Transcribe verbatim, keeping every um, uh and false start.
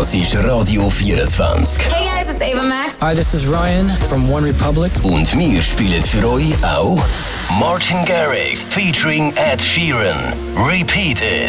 Das ist Radio vierundzwanzig. Hey guys, it's Ava Max. Hi, this is Ryan from One Republic. Und wir spielen für euch auch Martin Garrix featuring Ed Sheeran. Repeat It.